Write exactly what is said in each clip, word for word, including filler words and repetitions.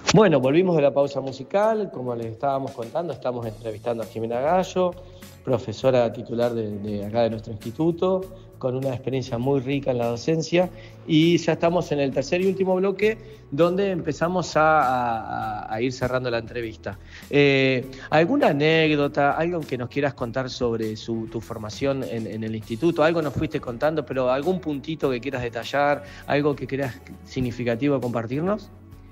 Bueno, volvimos de la pausa musical, como les estábamos contando, estamos entrevistando a Jimena Gallo, profesora titular de, de acá de nuestro instituto, con una experiencia muy rica en la docencia, y ya estamos en el tercer y último bloque, donde empezamos a, a, a ir cerrando la entrevista. Eh, ¿Alguna anécdota, algo que nos quieras contar sobre su, tu formación en, en el instituto? Algo nos fuiste contando, pero algún puntito que quieras detallar, algo que creas significativo compartirnos.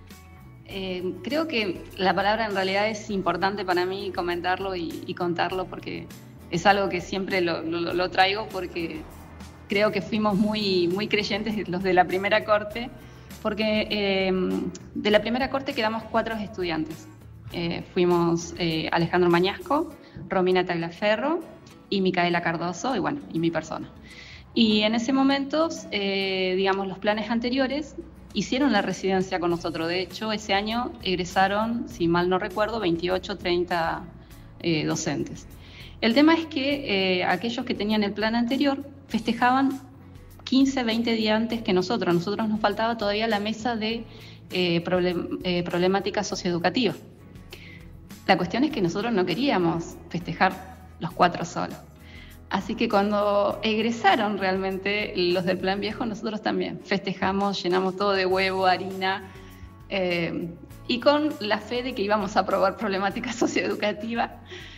Eh, creo que la palabra en realidad es importante para mí comentarlo y, y contarlo, porque es algo que siempre lo, lo, lo traigo, porque creo que fuimos muy, muy creyentes los de la primera corte, porque eh, de la primera corte quedamos cuatro estudiantes. Eh, fuimos eh, Alejandro Mañasco, Romina Taglaferro y Micaela Cardoso, y bueno, y mi persona. Y en ese momento, eh, digamos, los planes anteriores hicieron la residencia con nosotros. De hecho, ese año egresaron, si mal no recuerdo, veintiocho, treinta eh, docentes. El tema es que eh, aquellos que tenían el plan anterior festejaban quince, veinte días antes que nosotros. A nosotros nos faltaba todavía la mesa de eh, problem, eh, problemática socioeducativa. La cuestión es que nosotros no queríamos festejar los cuatro solos. Así que cuando egresaron realmente los del plan viejo, nosotros también festejamos, llenamos todo de huevo, harina, eh, y con la fe de que íbamos a aprobar problemática socioeducativa.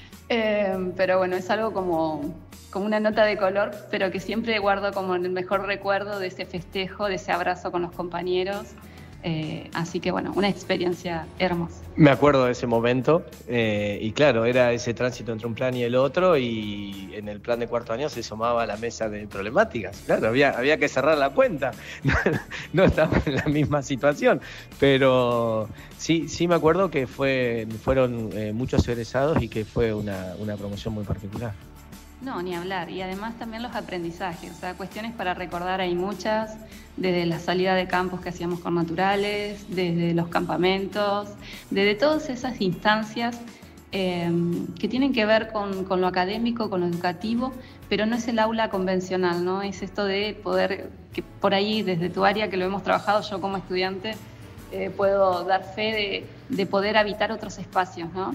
Eh, pero bueno, es algo como, como una nota de color, pero que siempre guardo como el mejor recuerdo de ese festejo, de ese abrazo con los compañeros. Eh, así que bueno, una experiencia hermosa. Me acuerdo de ese momento, eh, y claro, era ese tránsito entre un plan y el otro, y en el plan de cuarto año se sumaba la mesa de problemáticas. Claro, había, había que cerrar la cuenta, no, no estaba en la misma situación, pero sí, sí me acuerdo que fue, fueron eh, muchos egresados y que fue una, una promoción muy particular. No, ni hablar. Y además también los aprendizajes, o sea, cuestiones para recordar hay muchas, desde la salida de campos que hacíamos con naturales, desde los campamentos, desde todas esas instancias eh, que tienen que ver con, con lo académico, con lo educativo, pero no es el aula convencional, ¿no? Es esto de poder, que por ahí desde tu área que lo hemos trabajado yo como estudiante, Eh, puedo dar fe de, de poder habitar otros espacios, ¿no?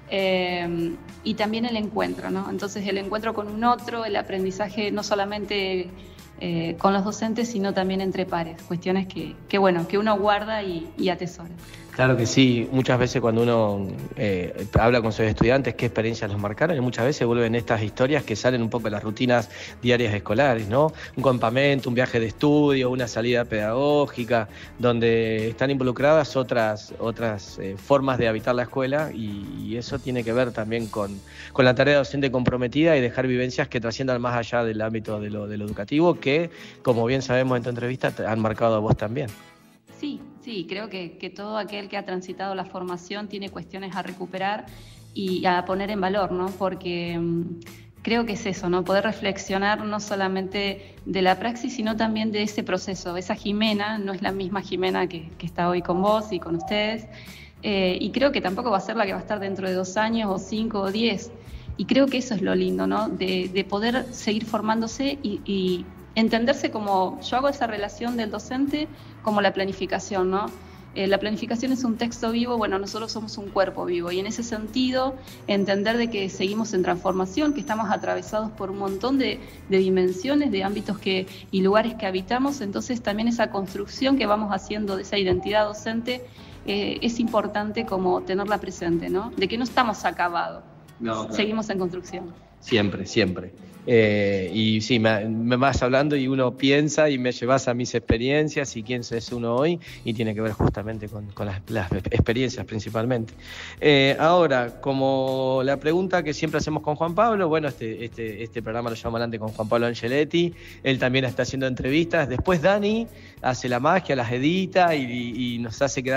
Eh, y también el encuentro, ¿no? Entonces el encuentro con un otro, el aprendizaje no solamente eh, con los docentes, sino también entre pares, cuestiones que, que bueno, que uno guarda y, y atesora. Claro que sí, muchas veces cuando uno eh, habla con sus estudiantes qué experiencias los marcaron, y muchas veces vuelven estas historias que salen un poco de las rutinas diarias escolares, ¿no? Un campamento, un viaje de estudio, una salida pedagógica, donde están involucradas otras, otras eh, formas de habitar la escuela, y, y eso tiene que ver también con, con la tarea docente comprometida y dejar vivencias que trasciendan más allá del ámbito de lo, de lo educativo, que, como bien sabemos en tu entrevista, te han marcado a vos también. Sí, sí, creo que, que todo aquel que ha transitado la formación tiene cuestiones a recuperar y a poner en valor, ¿no? Porque um, creo que es eso, ¿no? Poder reflexionar no solamente de la praxis, sino también de ese proceso. Esa Jimena no es la misma Jimena que, que está hoy con vos y con ustedes, eh, y creo que tampoco va a ser la que va a estar dentro de dos años o cinco o diez. Y creo que eso es lo lindo, ¿no? De, de poder seguir formándose y, y entenderse como, yo hago esa relación del docente como la planificación, ¿no? Eh, la planificación es un texto vivo, bueno, nosotros somos un cuerpo vivo, y en ese sentido entender de que seguimos en transformación, que estamos atravesados por un montón de, de dimensiones, de ámbitos que, y lugares que habitamos. Entonces también esa construcción que vamos haciendo de esa identidad docente eh, es importante como tenerla presente, ¿no? De que no estamos acabados, no, claro. Seguimos en construcción. Siempre, siempre. Eh, y sí, me, me vas hablando y uno piensa y me llevas a mis experiencias y quién es uno hoy, y tiene que ver justamente con, con las, las experiencias principalmente. Eh, ahora, como la pregunta que siempre hacemos con Juan Pablo, bueno, este, este, este programa lo llevamos adelante con Juan Pablo Angeletti, él también está haciendo entrevistas, después Dani hace la magia, las edita y, y nos hace quedar